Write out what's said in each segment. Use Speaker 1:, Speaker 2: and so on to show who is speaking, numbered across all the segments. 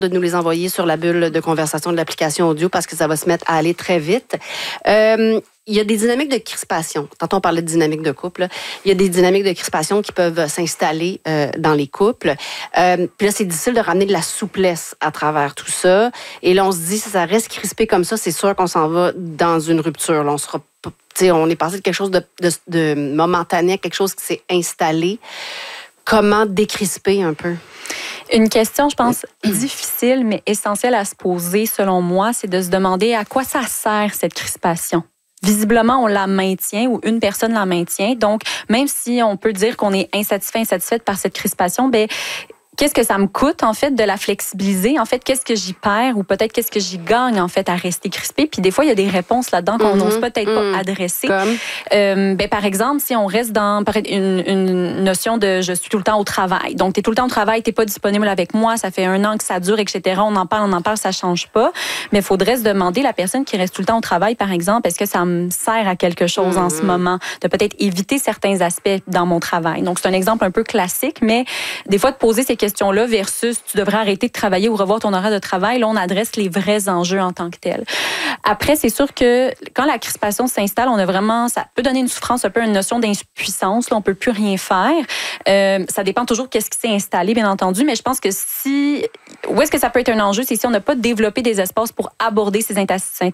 Speaker 1: de nous les envoyer sur la bulle de conversation de l'application audio parce que ça va se mettre à aller très vite. Il y a des dynamiques de crispation. Tantôt, on parlait de dynamique de couple. Il y a des dynamiques de crispation qui peuvent s'installer dans les couples. Puis là, c'est difficile de ramener de la souplesse à travers tout ça. Et là, on se dit, si ça reste crispé comme ça, c'est sûr qu'on s'en va dans une rupture. Là, on est passé de quelque chose de momentané à quelque chose qui s'est installé. Comment décrisper un peu?
Speaker 2: Une question, je pense, difficile, mais essentielle à se poser, selon moi, c'est de se demander à quoi ça sert, cette crispation. Visiblement, on la maintient ou une personne la maintient. Donc, même si on peut dire qu'on est insatisfaite par cette crispation, qu'est-ce que ça me coûte, en fait, de la flexibiliser? En fait, qu'est-ce que j'y perds ou peut-être qu'est-ce que j'y gagne, en fait, à rester crispé? Puis des fois, il y a des réponses là-dedans qu'on n'ose peut-être pas adresser. Par exemple, si on reste dans une notion de « je suis tout le temps au travail ». Donc, tu es tout le temps au travail, tu n'es pas disponible avec moi, ça fait 1 an que ça dure, etc. On en parle, ça ne change pas. Mais il faudrait se demander, la personne qui reste tout le temps au travail, par exemple, est-ce que ça me sert à quelque chose en ce moment? De peut-être éviter certains aspects dans mon travail. Donc, c'est un exemple un peu classique, mais des fois, de poser ces questions-là versus tu devrais arrêter de travailler ou revoir ton horaire de travail, là, on adresse les vrais enjeux en tant que tels. Après, c'est sûr que quand la crispation s'installe, ça peut donner une souffrance, un peu une notion d'impuissance. Là, on peut plus rien faire. Ça dépend toujours de qu'est-ce qui s'est installé, bien entendu, mais je pense que où est-ce que ça peut être un enjeu, c'est si on n'a pas développé des espaces pour aborder ces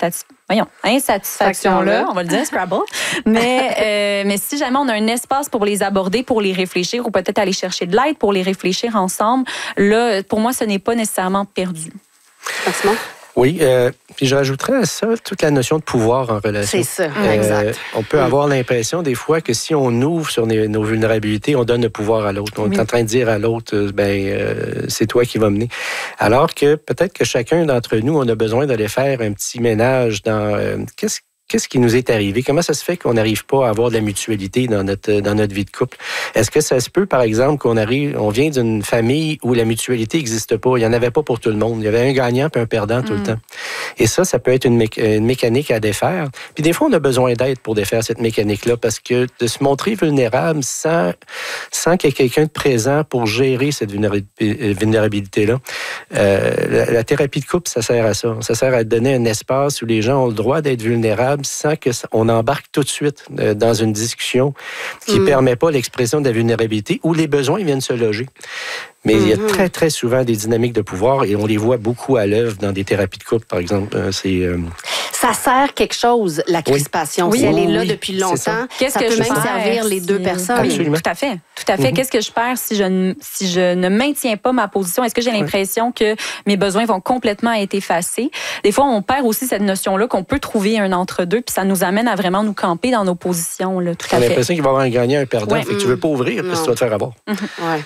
Speaker 2: insatisfactions-là, on va le dire, Scrabble. Mais si jamais on a un espace pour les aborder, pour les réfléchir, ou peut-être aller chercher de l'aide pour les réfléchir ensemble, là, pour moi, ce n'est pas nécessairement perdu.
Speaker 1: Franchement?
Speaker 3: Oui, puis je rajouterais à ça toute la notion de pouvoir en relation.
Speaker 1: C'est ça, exact.
Speaker 3: On peut avoir l'impression des fois que si on ouvre sur nos vulnérabilités, on donne le pouvoir à l'autre. On est en train de dire à l'autre, c'est toi qui vas mener. Alors que peut-être que chacun d'entre nous, on a besoin d'aller faire un petit ménage dans qu'est-ce qui nous est arrivé? Comment ça se fait qu'on n'arrive pas à avoir de la mutualité dans notre vie de couple? Est-ce que ça se peut, par exemple, on vient d'une famille où la mutualité n'existe pas? Il n'y en avait pas pour tout le monde. Il y avait un gagnant et un perdant tout le temps. Et ça peut être une mécanique à défaire. Puis des fois, on a besoin d'aide pour défaire cette mécanique-là parce que de se montrer vulnérable sans qu'il y ait quelqu'un de présent pour gérer cette vulnérabilité-là, la thérapie de couple, ça sert à ça. Ça sert à donner un espace où les gens ont le droit d'être vulnérables sans qu'on embarque tout de suite dans une discussion qui ne permet pas l'expression de la vulnérabilité où les besoins viennent se loger. Mais il y a très, très souvent des dynamiques de pouvoir et on les voit beaucoup à l'œuvre dans des thérapies de couple, par exemple.
Speaker 1: Ça sert quelque chose, la crispation.
Speaker 2: Oui,
Speaker 1: si elle est là depuis longtemps, ça peut même servir les deux personnes.
Speaker 3: Absolument.
Speaker 2: Tout à fait. Tout à fait. Qu'est-ce que je perds si je ne maintiens pas ma position? Est-ce que j'ai l'impression que mes besoins vont complètement être effacés? Des fois, on perd aussi cette notion-là qu'on peut trouver un entre-deux, puis ça nous amène à vraiment nous camper dans nos positions. Là. Tout à fait.
Speaker 3: J'ai l'impression qu'il va y avoir un gagnant et un perdant. Fait que tu ne veux pas ouvrir parce que tu vas te faire avoir.
Speaker 1: Tu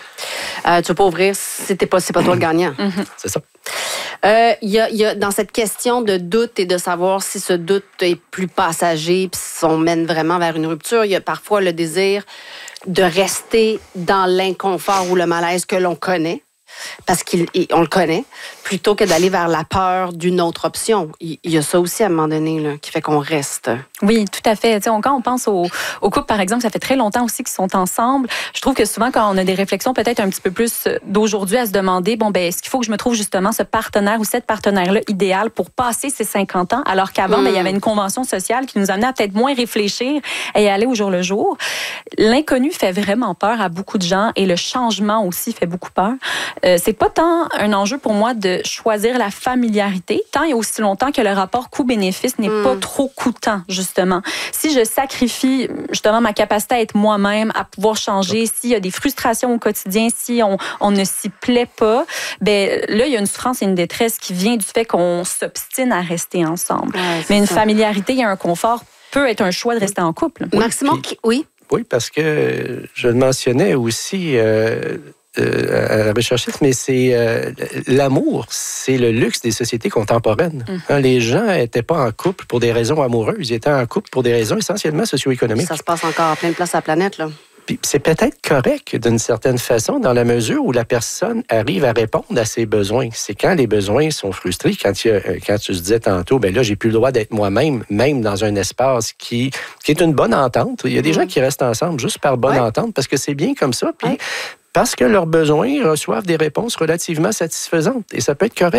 Speaker 1: ne veux pas ouvrir si c'est pas toi le gagnant.
Speaker 3: C'est ça.
Speaker 1: Il y a dans cette question de doute et de savoir si ce doute est plus passager, puis si on mène vraiment vers une rupture, il y a parfois le désir de rester dans l'inconfort ou le malaise que l'on connaît, parce qu'on le connaît, plutôt que d'aller vers la peur d'une autre option. Il y a ça aussi à un moment donné là, qui fait qu'on reste.
Speaker 2: Oui, tout à fait. Quand on pense au couple, par exemple, ça fait très longtemps aussi qu'ils sont ensemble. Je trouve que souvent, quand on a des réflexions peut-être un petit peu plus d'aujourd'hui à se demander, est-ce qu'il faut que je me trouve justement ce partenaire ou cette partenaire-là idéal pour passer ces 50 ans, alors qu'avant, il y avait une convention sociale qui nous amenait à peut-être moins réfléchir et aller au jour le jour. L'inconnu fait vraiment peur à beaucoup de gens et le changement aussi fait beaucoup peur. C'est pas tant un enjeu pour moi de choisir la familiarité, tant et aussi longtemps que le rapport coût-bénéfice n'est pas trop coûtant, justement. Si je sacrifie justement ma capacité à être moi-même, à pouvoir changer, s'il y a des frustrations au quotidien, si on ne s'y plaît pas, là, il y a une souffrance et une détresse qui vient du fait qu'on s'obstine à rester ensemble. Mais une familiarité et un confort peut être un choix de rester en couple.
Speaker 1: Maximum, oui.
Speaker 3: Oui, parce que je le mentionnais aussi à la recherchiste, mais c'est l'amour, c'est le luxe des sociétés contemporaines. Les gens n'étaient pas en couple pour des raisons amoureuses, ils étaient en couple pour des raisons essentiellement socio-économiques.
Speaker 1: Ça se passe encore à plein de places à la planète, là.
Speaker 3: Puis c'est peut-être correct d'une certaine façon dans la mesure où la personne arrive à répondre à ses besoins. C'est quand les besoins sont frustrés, quand tu se disais tantôt, là, j'ai plus le droit d'être moi-même, même dans un espace qui est une bonne entente. Il y a des gens qui restent ensemble juste par bonne entente parce que c'est bien comme ça, puis parce que leurs besoins reçoivent des réponses relativement satisfaisantes. Et ça peut être correct.